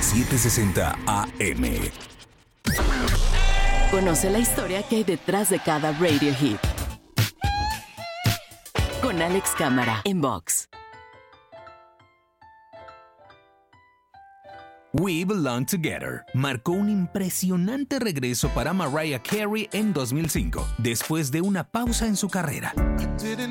760 AM. Conoce la historia que hay detrás de cada radio hit. Con Alex Cámara en Vox. We Belong Together marcó un impresionante regreso para Mariah Carey en 2005, después de una pausa en su carrera.